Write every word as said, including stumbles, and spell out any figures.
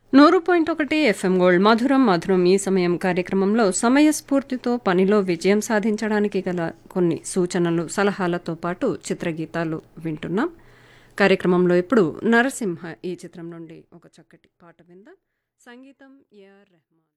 నూరు పాయింట్ ఒకటి FM gold మధురం మధురం ఈ సమయం కార్యక్రమంలో సమయస్ఫూర్తితో పనిలో విజయం సాధించడానికి గల కొన్ని సూచనలు సలహాలతో పాటు చిత్రగీతాలు వింటున్నాం. కార్యక్రమంలో ఇప్పుడు నరసింహ ఈ చిత్రం నుండి ఒక చక్కటి పాట విందాం. సంగీతం ఏఆర్ రెహమాన్.